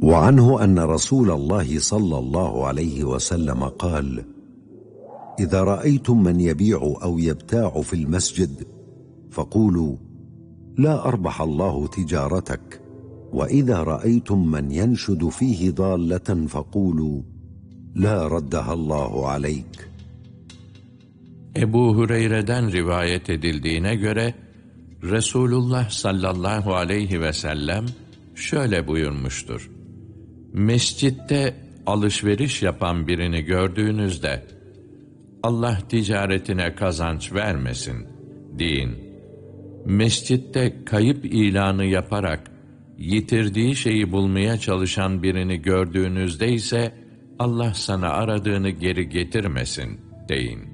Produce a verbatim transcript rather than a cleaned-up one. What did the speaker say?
وعنه أن رسول الله صلى الله عليه وسلم قال: إذا رأيتم من يبيع أو يبتاع في المسجد فقولوا: لا أربح الله تجارتك، وإذا رأيتم من ينشد فيه ضالة فقولوا: لا ردها الله عليك. Ebu Hureyre'den rivayet edildiğine göre Resulullah sallallahu aleyhi ve sellem şöyle buyurmuştur: Mescitte alışveriş yapan birini gördüğünüzde Allah ticaretine kazanç vermesin deyin. Mescitte kayıp ilanı yaparak yitirdiği şeyi bulmaya çalışan birini gördüğünüzde ise Allah sana aradığını geri getirmesin deyin.